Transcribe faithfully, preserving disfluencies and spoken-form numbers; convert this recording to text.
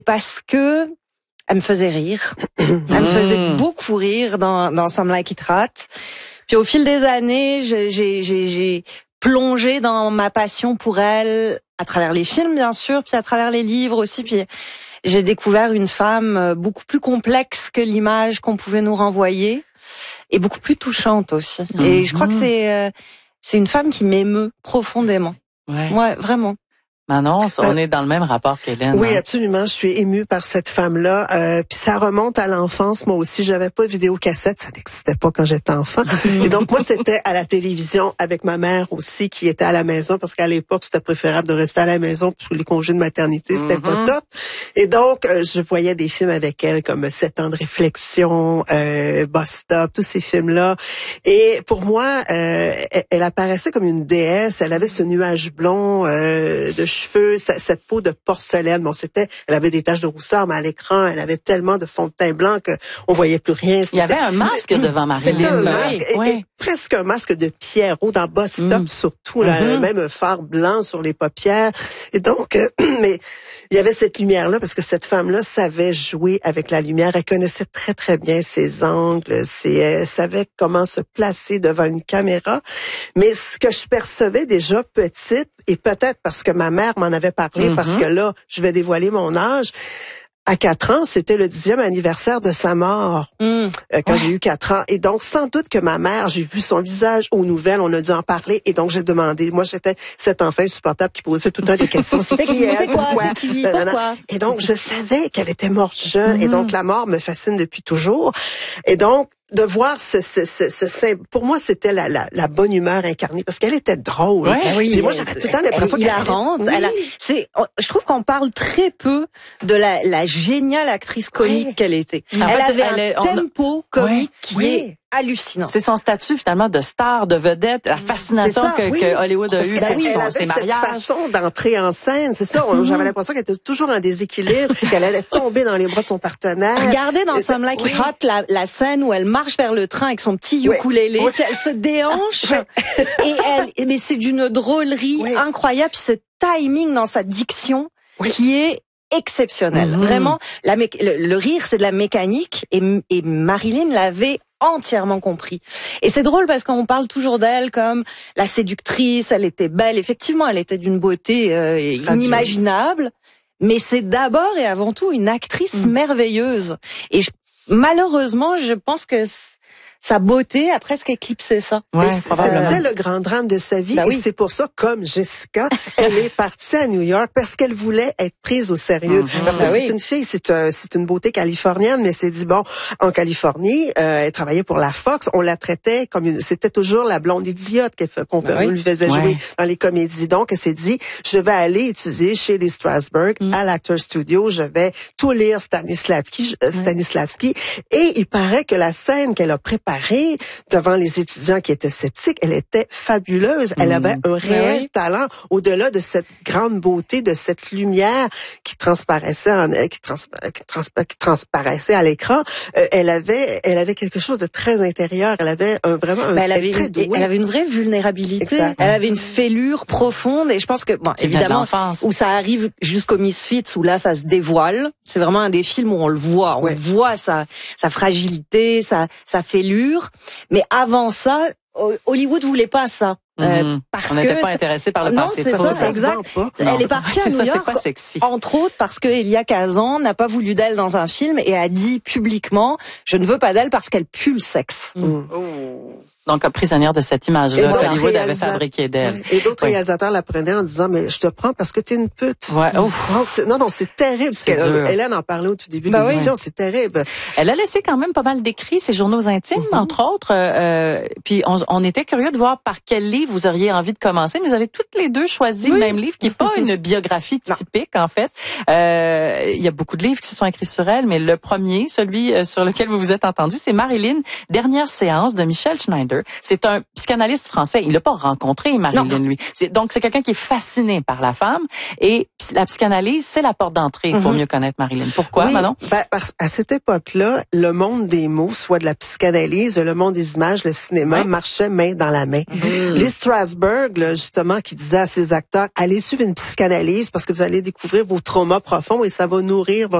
parce que elle me faisait rire. Elle me faisait beaucoup rire dans, dans Some Like It Hot. Puis au fil des années, j'ai, j'ai, j'ai, j'ai plongé dans ma passion pour elle à travers les films, bien sûr, puis à travers les livres aussi. Puis j'ai découvert une femme beaucoup plus complexe que l'image qu'on pouvait nous renvoyer et beaucoup plus touchante aussi. Mmh. Et je crois que c'est euh, c'est une femme qui m'émeut profondément. Ouais, ouais vraiment. Manon, on est dans le même rapport qu'Hélène. Oui, hein? absolument. Je suis émue par cette femme-là. Euh, puis ça remonte à l'enfance. Moi aussi, j'avais pas de vidéocassette. Ça n'existait pas quand j'étais enfant. Et donc, moi, c'était à la télévision avec ma mère aussi qui était à la maison parce qu'à l'époque, c'était préférable de rester à la maison parce que les congés de maternité, c'était mm-hmm. pas top. Et donc, euh, je voyais des films avec elle comme Sept ans de réflexion, euh, Bus Stop, tous ces films-là. Et pour moi, euh, elle, elle apparaissait comme une déesse. Elle avait ce nuage blond euh, de cheveux, cette peau de porcelaine. Bon, c'était, elle avait des taches de rousseur, mais à l'écran, elle avait tellement de fond de teint blanc qu'on voyait plus rien. C'était, il y avait un masque devant Marilyn. C'était un masque, oui, et, oui. et presque un masque de Pierrot dans Bus Stop, mm. surtout, là, mm-hmm. même un phare blanc sur les paupières. Et donc, euh, mais il y avait cette lumière-là parce que cette femme-là savait jouer avec la lumière. Elle connaissait très, très bien ses angles, ses, elle savait comment se placer devant une caméra. Mais ce que je percevais déjà petite, et peut-être parce que ma mère m'en avait parlé, mm-hmm. parce que là, je vais dévoiler mon âge. À quatre ans, c'était le dixième anniversaire de sa mort, mm. euh, quand ouais. j'ai eu quatre ans. Et donc, sans doute que ma mère, j'ai vu son visage aux nouvelles, on a dû en parler, et donc j'ai demandé. Moi, j'étais cet enfant insupportable qui posait tout le temps des questions. C'est qui elle? C'est quoi? C'est qui? Pourquoi? Et donc, je savais qu'elle était morte jeune, mm. et donc la mort me fascine depuis toujours. Et donc, de voir ce, ce, ce, ce pour moi, c'était la, la, la bonne humeur incarnée parce qu'elle était drôle. Ouais, oui, et moi, j'avais tout le temps l'impression qu'elle hilarante. Oui. Elle a, c'est, je trouve qu'on parle très peu de la, la géniale actrice comique ouais. qu'elle était. En elle fait, avait elle est, un on... tempo comique ouais. qui oui. est hallucinant. C'est son statut finalement de star, de vedette, la fascination ça, que, oui. que Hollywood a eue dans oui, son, ses mariages. Cette façon d'entrer en scène, c'est ça. On, j'avais l'impression qu'elle était toujours en déséquilibre, qu'elle allait tomber dans les bras de son partenaire. Regardez dans Some Like It Hot la, la scène où elle marche vers le train avec son petit ukulélé, oui. elle se déhanche et elle, mais c'est d'une drôlerie oui. incroyable. Ce timing dans sa diction oui. qui est exceptionnel. Mm-hmm. Vraiment, la mé- le, le rire, c'est de la mécanique et, et Marilyn l'avait entièrement compris. Et c'est drôle parce qu'on parle toujours d'elle comme la séductrice, elle était belle. Effectivement, elle était d'une beauté euh, inimaginable. Mais c'est d'abord et avant tout une actrice mmh. merveilleuse. Et je, malheureusement, je pense que sa beauté a presque éclairé ça. Ouais, c'était le grand drame de sa vie. Ben oui. Et c'est pour ça, comme Jessica, elle est partie à New York parce qu'elle voulait être prise au sérieux. Mm-hmm. Parce que ben c'est oui. une fille, c'est, euh, c'est une beauté californienne, mais c'est dit, bon, en Californie, euh, elle travaillait pour la Fox, on la traitait comme une, c'était toujours la blonde idiote qu'on ben oui. lui faisait jouer ouais. dans les comédies. Donc, elle s'est dit, je vais aller étudier chez les Strasberg, mm. à l'Actors Studio, je vais tout lire Stanislavski, euh, Stanislavski. Et il paraît que la scène qu'elle a préparée devant les étudiants qui étaient sceptiques, elle était fabuleuse. Elle avait un réel oui. talent au-delà de cette grande beauté, de cette lumière qui transparaissait, en, qui, trans, qui, trans, qui transparaissait à l'écran. Euh, elle avait, elle avait quelque chose de très intérieur. Elle avait un, vraiment un ben elle, avait très une, doué. Elle avait une vraie vulnérabilité. Exact. Elle avait une fêlure profonde et je pense que, bon, qui évidemment, où ça arrive jusqu'au Misfits, où là, ça se dévoile. C'est vraiment un des films où on le voit. On ouais. voit sa, sa fragilité, sa, sa fêlure. Mais avant ça, Hollywood voulait pas ça. Mm-hmm. Euh, parce on n'était pas intéressé par le non, passé. c'est ça, ça exact. Elle est partie à New ça, York, c'est pas sexy. entre autres parce que Elia Kazan n'a pas voulu d'elle dans un film et a dit publiquement, je ne veux pas d'elle parce qu'elle pue le sexe. Mm. Oh. Donc, prisonnière de cette image-là qu'Hollywood avait fabriquée d'elle. Ouais. Et d'autres oui. réalisateurs la prenaient en disant, mais je te prends parce que t'es une pute. Ouais. Ouf. Donc, non, non, c'est terrible. C'est dur. Hélène en parlait au tout début bah de l'émission, oui. c'est terrible. Elle a laissé quand même pas mal d'écrits, ses journaux intimes, mm-hmm. entre autres. Euh, puis, on, on était curieux de voir par quel livre vous auriez envie de commencer, mais vous avez toutes les deux choisi oui. le même livre, qui est pas une biographie typique, en fait. Euh, il y a beaucoup de livres qui se sont écrits sur elle, mais le premier, celui sur lequel vous vous êtes entendu, c'est Marilyn, dernière séance de Michel Schneider. Alexander. C'est un psychanalyste français. Il l'a pas rencontré, Marilyn, non. lui. C'est, donc, c'est quelqu'un qui est fasciné par la femme. Et la psychanalyse, c'est la porte d'entrée mm-hmm. pour mieux connaître Marilyn. Pourquoi, oui, Manon? Ben, parce, à cette époque-là, le monde des mots, soit de la psychanalyse, le monde des images, le cinéma, oui. marchait main dans la main. Mm-hmm. Lee Strasberg, là, justement, qui disait à ses acteurs, allez suivre une psychanalyse parce que vous allez découvrir vos traumas profonds et ça va nourrir votre